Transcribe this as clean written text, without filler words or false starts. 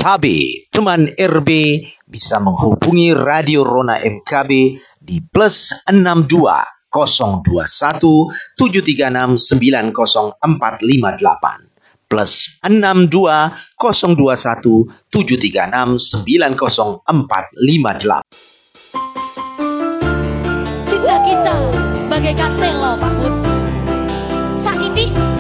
MKB. Teman RB bisa menghubungi Radio Rona MKB di +62 021 736 90458. +62 021 736 90458. Cinta kita bagaikan telo, Pak Bud. Saiki